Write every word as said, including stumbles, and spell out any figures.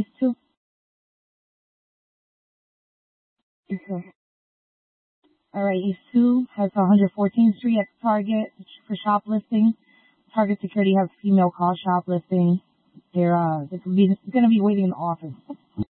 Two. Okay. All right. East two has one hundred fourteenth Street at Target for shoplifting. Target security has female call shoplifting. They're uh, they're gonna be, gonna be waiting in the office.